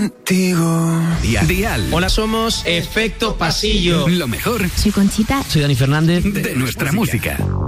contigo. Dial. Hola, somos Efecto Pasillo. Lo mejor Soy Conchita. Soy Dani Fernández. de nuestra música.